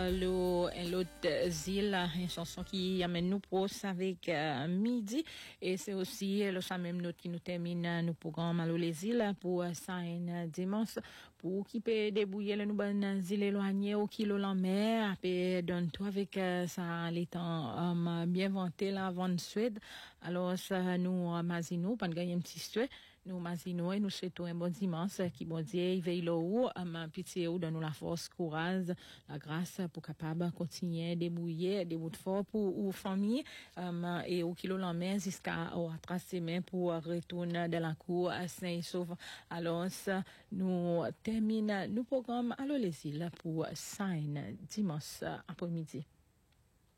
l'autre île, une chanson qui amène nous proches avec midi. Et c'est aussi le même note qui nous termine nos programmes à les îles pour ça un dimanche pour qui peut débrouiller le nous bonnes îles éloignées ou qui l'ont mer après donne tout avec ça les temps bien vanté la vente Suède. Alors ça nous mazino pas gagner un petit souhait nous mazino et nous souhaitons un bon dimanche qui bon Dieu il veille là-haut pitié ou donne nous la force courage la grâce pour capable continuer débrouiller des bouts de fort pour ou famille et au kilo la mer jusqu'à à tracer main pour retourner dans la cour à Saint-Sauf. Alors ça nous termine nos programmes à les îles pour ça dimanche après-midi.